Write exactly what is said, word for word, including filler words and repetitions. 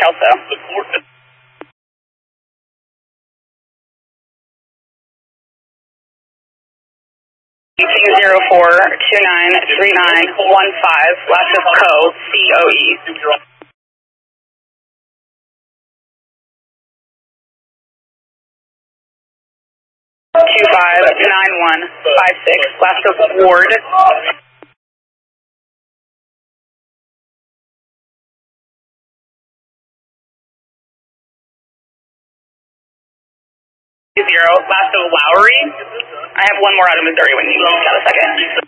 Kelso. Two zero four two nine three nine one five. Last is Co. C O E. Two five nine one five six. Last is Ward. Zero. Last of Lowry. I have one more out of Missouri when you got a second.